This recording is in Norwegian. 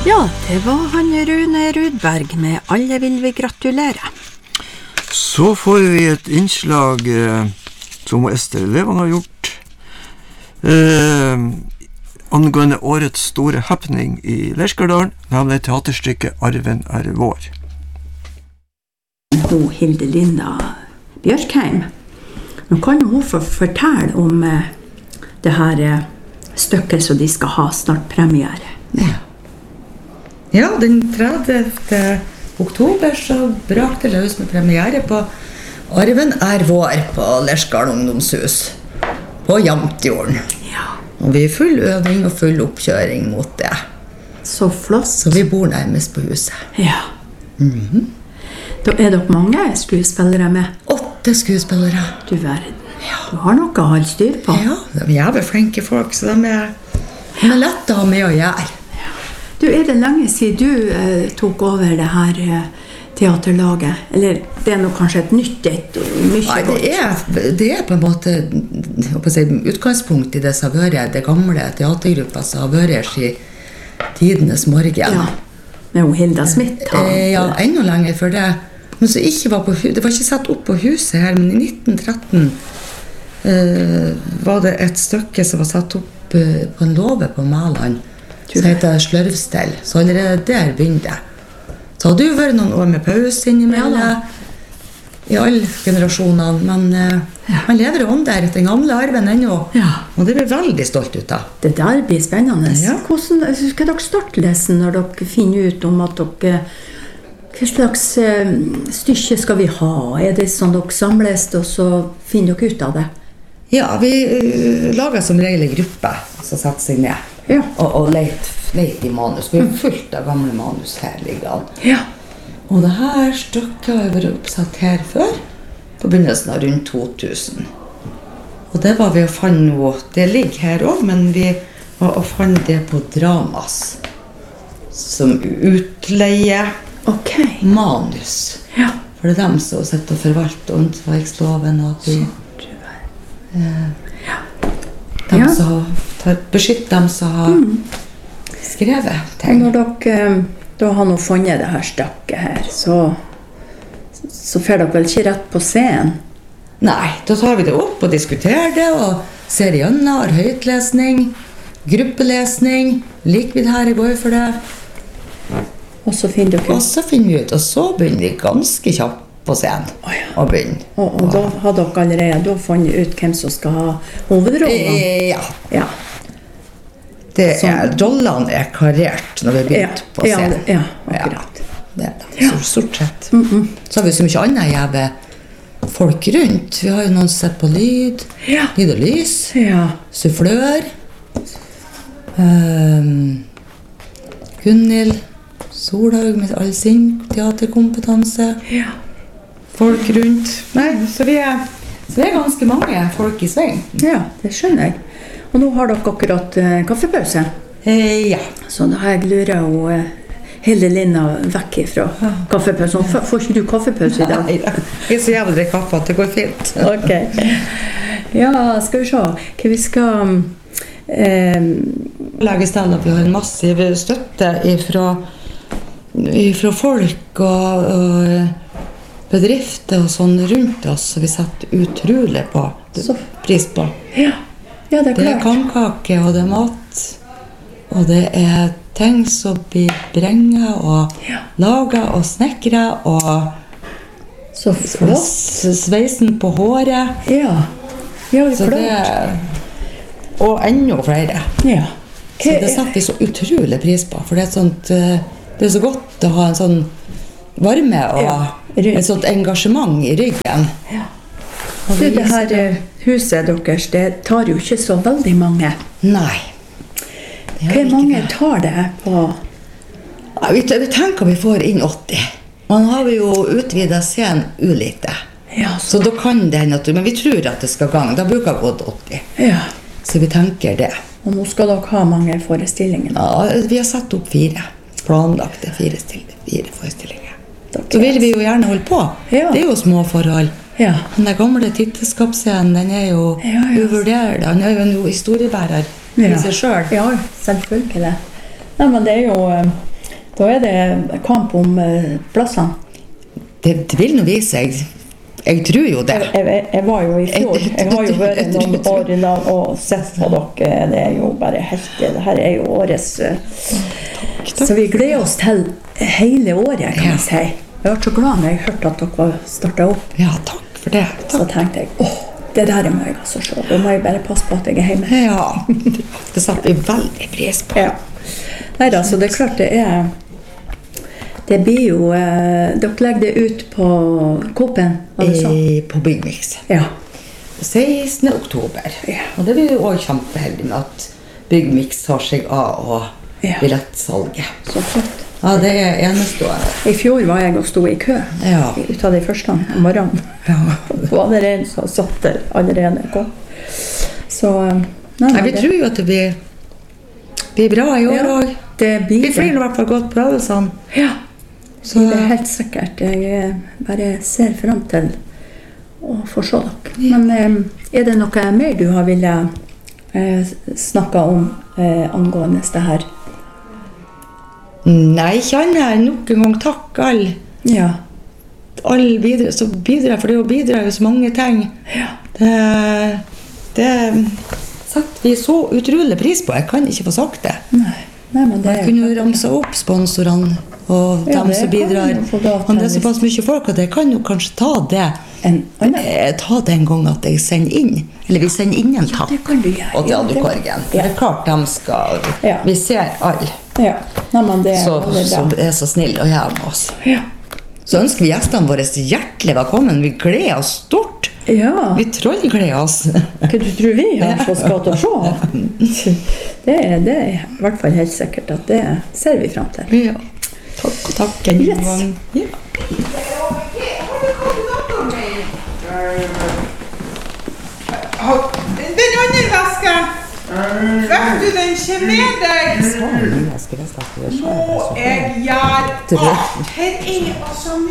Ja, det var han Rune Rudberg med Alle vil vi gratulere. Så får vi et innslag som Ester Levang har gjort angående årets store happening i Lerskardalen, nemlig teaterstykket Arven vår. Nå Hilde Linda Bjørkheim, nå kan hun fortelle om det her stykket som de skal ha snart premiere. Ja, den 30. oktober så brakte løs med premiere på Arven vår på Lerskard ungdomshus på Jamtjorden. Ja. Og vi full øving og full oppkjøring mot det. Så flott. Så vi bor nærmest på huset. Ja. Da dere mange skuespillere med? 8 skuespillere. Du verden. Ja. Du har noe å holde styr på. Ja, de er jævlig flinke folk, så de er lett å ha med å gjøre. Du, det lenge siden du tok over det her teaterlaget? Eller det nå kanskje et nytt mye godt? Nei, det på en måte utgangspunkt i det som har vært det gamle teatergruppa som har vært i tidenes morgen. Ja, med Hilda Smith. Ja, enda lenger for det. Men så ikke var det var ikke satt opp på huset her, men i 1913 var det et stykke som var satt opp på en låve på Mæland, som heter Slørvstell. Så allerede der begynte det. Så hadde jo vært noen år med pause innimellom i alle generasjonene, men man lever om der etter den gamle arven ennå, og det blir veldig stolt ut av. Det der blir spennende. Ja. Hvordan skal dere starte lesen når dere finner ut om at dere hva slags stykke skal vi ha? Det sånn dere samles, og så finner dere ut av det? Ja, vi lager som regel en gruppe som setter seg ned. Ja. Og leit i manus. Vi har fullt av gamle manus her liggende. Ja. Og det her stykket har vært oppsatt her før, på begynnelsen av rundt 2000. Og det var vi å fanne noe. Det ligger her også, men vi var å fanne det på Dramas, som utleier manus. Ja. For det dem som sitter og forvalter åndsverksloven, og at vi beskytter dem som har skrevet ting. Og når dere da har nå funnet det her stakket her, så får dere vel ikke rett på scenen? Nei, da tar vi det opp og diskuterer det, og ser igjennom, har høytlesning, gruppelesning, liker vi det her i går for det. Og så finner dere? Og så finner vi ut, og så begynner vi ganske kjapt på scenen. Og begynner. Og da har dere allerede funnet ut hvem som skal ha hovedrollen? Ja. Rollene karert når vi begynner på scenen. Ja, akkurat. Det stort sett. Så har vi så mye annet jæve folk rundt. Vi har jo noen sett på lyd, lyd og lys, sufflør, Gunnhild Solhaug med all sin teaterkompetanse, folk rundt. Nei, så vi er ganske mange folk i sving. Ja, det skjønner jeg. Og nå har dere akkurat kaffepause. Ja. Så da jeg lurer jo Hilde Linda vekk fra kaffepausen. Får ikke du kaffepause i dag? Nei, jeg så jævlig drikke kaffe at det går fint. Ok. Ja, skal vi se. Hva vi skal lage stelle at vi har en massiv støtte ifra folk og bedrifter og sånn rundt oss, så vi setter utrolig på pris på. Ja, det er klart. Det er kankake, og det er mat, og det er ting som blir brenget og laget og snekret, og så flott. Sveisen på håret. Ja, det er så klart. Og enda flere. Ja. Så det setter vi så utrolig pris på, for det er så godt å ha en sånn varme og et sånt engasjement i ryggen. Ja. Det her huset deres, det tar jo ikke så veldig mange. Nei. Hvor mange tar det på? Vi tenker vi får inn 80. Man har jo utvidet scenen ulike. Ja, så da kan det hende, men vi tror at det skal gang. Da bruker vi gått 80. Ja. Så vi tenker det. Og nå skal dere ha mange forestillinger? Ja, vi har satt opp 4. Planlagte 4 forestillinger. Så vil vi jo gjerne holde på. Det er jo små forhold. Den der gamle titteskapsscenen, den er jo uvurderlig. Den er jo en historiebærer i seg selv. Ja, selvfølgelig. Nei, men det er jo Da det kamp om plassene. Det vil nå vise seg. Jeg tror jo det. Jeg var jo i fjor. Jeg har jo vært noen år innan og sett på dere. Det jo bare helt... Det her jo årets... Så vi gleder oss til hele året, kan jeg si. Jeg var så glad når jeg hørte at dere startet opp. Ja, takk for det. Takk. Så tenkte jeg, det der må jeg altså se. Da må jeg bare passe på at jeg hjemme. Ja, det satte vi veldig pris på. Ja. Neida, så det klart det blir jo, dere legger det ut på Coop-en, var det sånn? På Byggmix. Ja. 16. oktober. Ja. Og det blir jo også kjempeheldig med at Byggmix tar seg av og billettsalget. Så flott. Ja, det enestående. I fjor var jeg og stod i kø, ut av de første om morgenen. Ja. Var det en som satt der allerede kom. Så, vi tror jo at det blir bra i år også. Det blir vi flyr i hvert fall godt på øvelsene. Ja. Så det helt sikkert. Jeg bare ser frem til å få se dere. Men det noe mer du har villet snakke om angående det her? Nei, ikke annet. Nok en gang takk alle. Ja. Alle bidrar, for det bidrar jo så mange ting. Ja. Det setter vi så utrolig pris på. Jeg kan ikke få sagt det. Nei, men det jeg kunne jo ramse opp sponsorene og dem som bidrar. Men det såpass mye folk at jeg kan jo kanskje ta det en gang at jeg sender inn. Eller vi sender inn en takk. Det kan du gjøre. Og til Adrekorgen. Det klart de skal. Vi ser alle. Ja. Som så snill å gjøre med oss. Ja. Så ønsker vi gjestene våre hjertelig velkommen. Vi gleder oss stort. Ja. Vi trollgleder oss. Hva du tror vi har fått skal til å se? Det i hvert fall helt sikkert at det ser vi frem til. Ja. Takk en gang. Ja. Den andre vasken, vet du den ikke med deg? Jeg gjør. Her så mye.